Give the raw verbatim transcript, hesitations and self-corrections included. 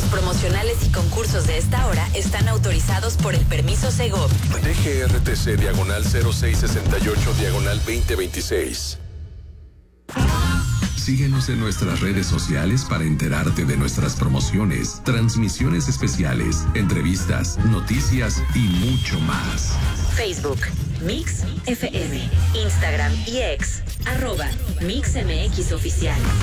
promocionales y concursos de esta hora están autorizados por el permiso Segov. D G R T C diagonal cero seis sesenta y ocho diagonal veinte veintiséis. Síguenos en nuestras redes sociales para enterarte de nuestras promociones, transmisiones especiales, entrevistas, noticias y mucho más. Facebook, Mix F M, Instagram y X, arroba Mix M X Oficial.